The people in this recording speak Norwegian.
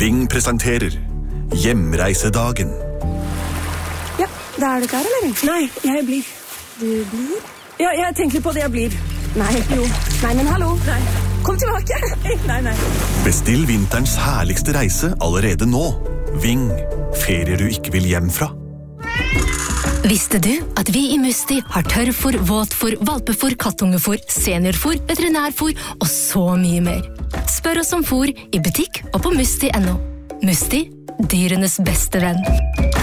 Ving presenterer Hjemreisedagen. Ja, da er du klar, eller? Nei, jeg blir. Du blir? Ja, jeg tenker litt på det, jeg blir. Nei, jo. Nei, men hallo. Nei. Kom tilbake. Nei. Bestill vinterens herligste reise allerede nå. Ving, ferier du ikke vil hjem fra. Visste du at vi i Musti har tørrfôr, våtfôr, valpefôr, kattungefôr, seniorfôr, veterinærfôr og så mye mer? Spør oss om fôr i butikk og på musti.no. Musti, dyrenes beste venn.